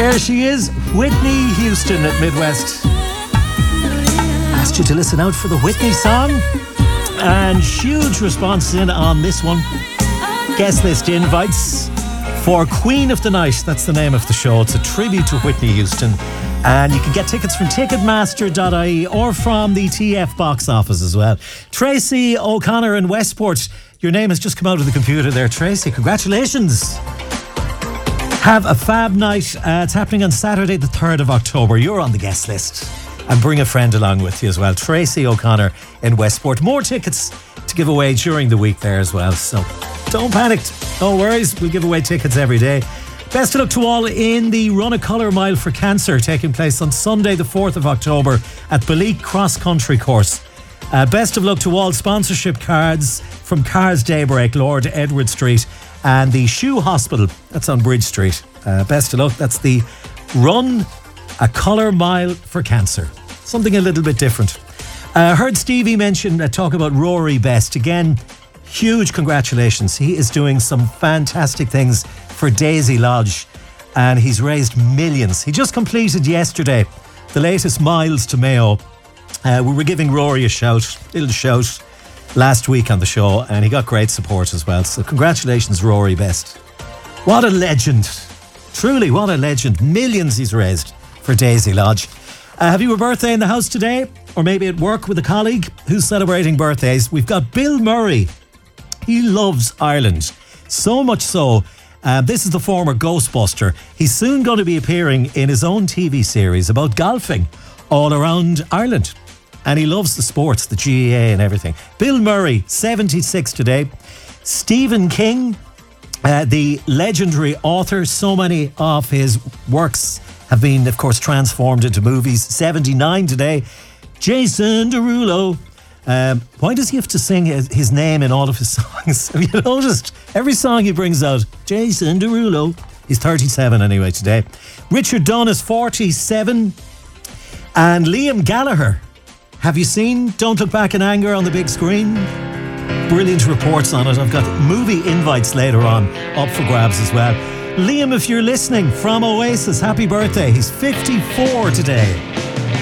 There she is, Whitney Houston at Midwest. Asked you to listen out for the Whitney song, and huge response in on this one. Guest list invites for Queen of the Night. That's the name of the show. It's a tribute to Whitney Houston, and you can get tickets from Ticketmaster.ie or from the TF box office as well. Tracy O'Connor in Westport, your name has just come out of the computer there, Tracy. Congratulations. Have a fab night. It's happening on Saturday the 3rd of October. You're on the guest list. And bring a friend along with you as well. Tracy O'Connor in Westport. More tickets to give away during the week there as well. So don't panic. No worries. We'll give away tickets every day. Best of luck to all in the Run a Colour Mile for Cancer taking place on Sunday the 4th of October at Baleek Cross Country Course. Best of luck to all sponsorship cards from Cars Daybreak, Lord Edward Street, and the Shoe Hospital. That's on Bridge Street. Best of luck. That's the Run a Colour Mile for Cancer. Something a little bit different. Heard Stevie mention, talk about Rory Best. Again, huge congratulations. He is doing some fantastic things for Daisy Lodge, and he's raised millions. He just completed yesterday the latest Miles to Mayo. We were giving Rory a little shout last week on the show, and he got great support as well. So congratulations, Rory Best. What a legend. Truly, what a legend. Millions he's raised for Daisy Lodge. Have you a birthday in the house today? Or maybe at work with a colleague who's celebrating birthdays? We've got Bill Murray. He loves Ireland. So much so, this is the former Ghostbuster. He's soon going to be appearing in his own TV series about golfing all around Ireland. And he loves the sports, the GAA and everything. Bill Murray, 76 today. Stephen King, the legendary author. So many of his works have been, of course, transformed into movies. 79 today. Jason Derulo. Why does he have to sing his name in all of his songs? Have you noticed? Every song he brings out, Jason Derulo. He's 37 anyway today. Richard Dunn is 47. And Liam Gallagher. Have you seen Don't Look Back in Anger on the big screen? Brilliant reports on it. I've got movie invites later on up for grabs as well. Liam, if you're listening, from Oasis, happy birthday. He's 54 today.